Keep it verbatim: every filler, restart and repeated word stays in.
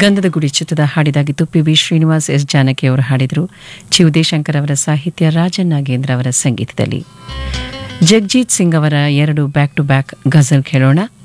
ಗಂಧದ ಗುಡಿ ಚಿತ್ರದ ಹಾಡಿದಾಗಿತ್ತು. P B Srinivas, S Janaki ಅವರು ಹಾಡಿದರು. ಚಿ ಉದಯಶಂಕರ್ ಅವರ ಸಾಹಿತ್ಯ, ರಾಜನ್ ನಾಗೇಂದ್ರ ಅವರ ಸಂಗೀತದಲ್ಲಿ. ಜಗಜೀತ್ ಸಿಂಗ್ ಅವರ ಎರಡು ಬ್ಯಾಕ್ ಟು ಬ್ಯಾಕ್ ಗಜಲ್ ಕೇಳೋಣ.